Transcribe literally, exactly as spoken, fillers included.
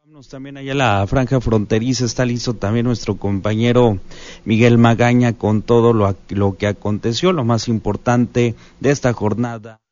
También allá la franja fronteriza está listo también nuestro compañero Miguel Magaña con todo lo, lo que aconteció, lo más importante de esta jornada.